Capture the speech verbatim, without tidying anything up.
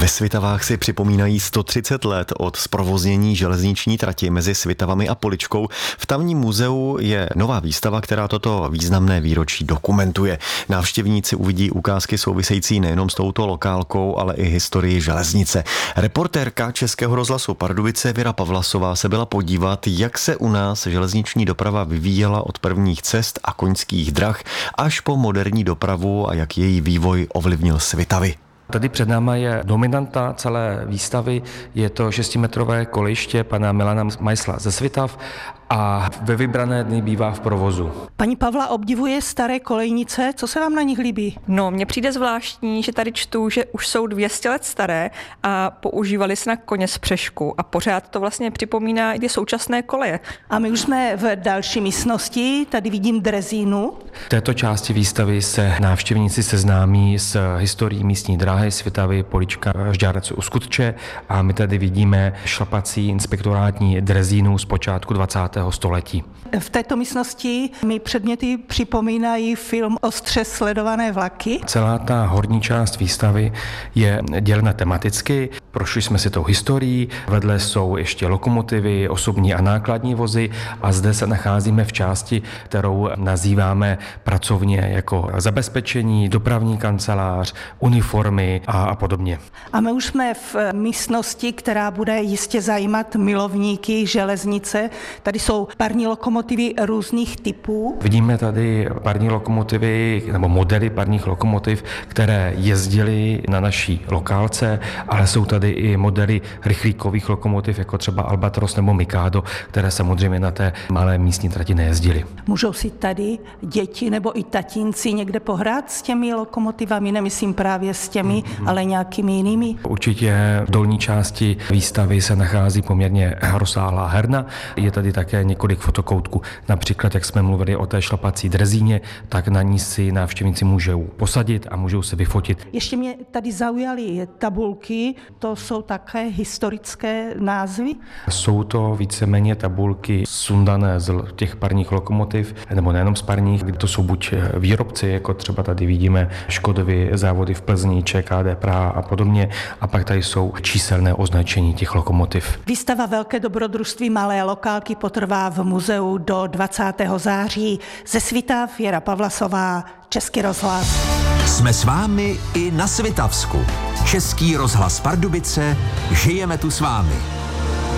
Ve Svitavách si připomínají sto třicet let od zprovoznění železniční trati mezi Svitavami a Poličkou. V tamním muzeu je nová výstava, která toto významné výročí dokumentuje. Návštěvníci uvidí ukázky související nejenom s touto lokálkou, ale i historii železnice. Reportérka Českého rozhlasu Pardubice Věra Pavlasová se byla podívat, jak se u nás železniční doprava vyvíjela od prvních cest a koňských drah až po moderní dopravu a jak její vývoj ovlivnil Svitavy. Tady před náma je dominanta celé výstavy, je to šestimetrové kolejiště pana Milana Majsla ze Svitav a ve vybrané dny bývá v provozu. Paní Pavla obdivuje staré kolejnice, co se vám na nich líbí? No, mně přijde zvláštní, že tady čtu, že už jsou dvě stě let staré a používali se na koně z přešku a pořád to vlastně připomíná i ty současné koleje. A my už jsme v další místnosti, tady vidím drezínu. V této části výstavy se návštěvníci seznámí s historií místní dráhy Svitavy, Polička, Žďárec u Skutče a my tady vidíme šlapací inspektorátní drezínu z počátku dvacátého století. V této místnosti mi předměty připomínají film Ostře sledované vlaky. Celá ta horní část výstavy je dělena tematicky. Prošli jsme si tou historií, vedle jsou ještě lokomotivy, osobní a nákladní vozy a zde se nacházíme v části, kterou nazýváme pracovně jako zabezpečení, dopravní kancelář, uniformy a, a podobně. A my už jsme v místnosti, která bude jistě zajímat milovníky železnice. Tady jsou parní lokomotivy různých typů. Vidíme tady parní lokomotivy nebo modely parních lokomotiv, které jezdily na naší lokálce, ale jsou tady i modely rychlíkových lokomotiv, jako třeba Albatros nebo Mikado, které samozřejmě na té malé místní trati nejezdily. Můžou si tady děti nebo i tatínci někde pohrát s těmi lokomotivami, nemyslím právě s těmi, mm-hmm. ale nějakými jinými? Určitě v dolní části výstavy se nachází poměrně rozsáhlá herna. Je tady také několik fotokoutků. Například, jak jsme mluvili o té šlapací drezíně, tak na ní si návštěvníci můžou posadit a můžou se vyfotit. Ještě mě tady zaujaly tabulky, to jsou také historické názvy? Jsou to víceméně tabulky sundané z těch parních lokomotiv, nebo nejenom z parních, kde to jsou buď výrobci, jako třeba tady vidíme Škodovy závody v Plzni, ČKD Praha a podobně, a pak tady jsou číselné označení těch lokomotiv. Výstava Velké dobrodružství malé lokálky potrvá v muzeu do dvacátého září. Ze Svitav Věra Pavlasová, Český rozhlas. Jsme s vámi i na Svitavsku. Český rozhlas Pardubice, žijeme tu s vámi.